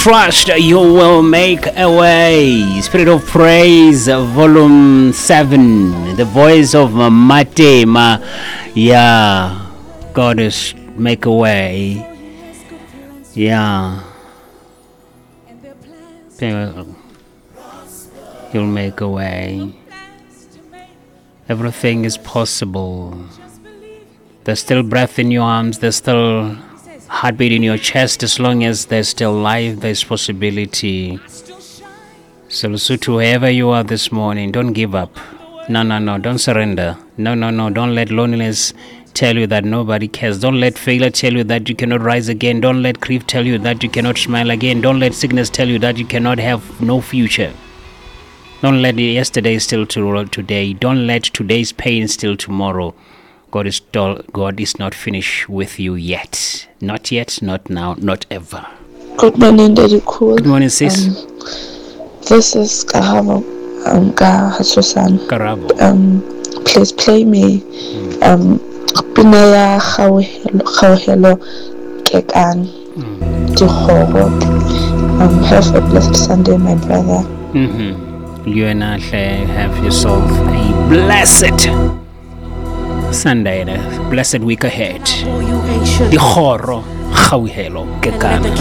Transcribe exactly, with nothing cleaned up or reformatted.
trust you will make a way. Spirit of Praise, volume seven. The voice of Matema. Yeah. God is make a way. Yeah. He'll make a way. Everything is possible. There's still breath in your arms. There's still heartbeat in your chest. As long as there's still life, there's possibility. So, Lesotho, wherever you are this morning, don't give up. No, no, no, don't surrender. No, no, no, don't let loneliness tell you that nobody cares. Don't let failure tell you that you cannot rise again. Don't let grief tell you that you cannot smile again. Don't let sickness tell you that you cannot have no future. Don't let yesterday steal to today. Don't let today's pain steal tomorrow. God is God is not finished with you yet. Not yet, not now, not ever. Good morning, Daddy Cool. Good morning, sis. Um, this is Karabo. Um, Hachosan. Karabo. Um, please play me. Mm. Um, Pinaya Hauhelo Kekan. Dihoro. Um, have a blessed Sunday, my brother. Mm-hmm. You and I have yourself a blessed Sunday, a blessed week ahead. The horror, Hauhelo Kekan.